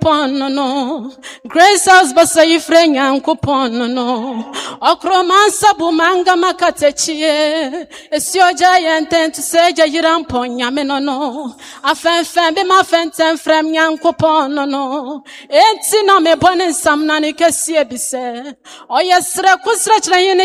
nyankopon no. Grace House basa yifre nyankopon no. Okromansa bumanga makatechie. Esioja yententu seja yirampon nyameno no. Afenfen be ma fenten frem nyankopon no. Enti na me bone samna ni kesie bise. Oyesre kusre chire